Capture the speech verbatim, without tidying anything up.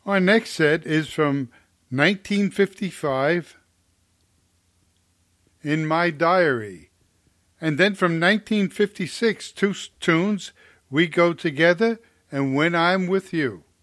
Our next set is from nineteen fifty-five, In My Diary. And then from nineteen fifty-six, two tunes, We Go Together and When I'm With You.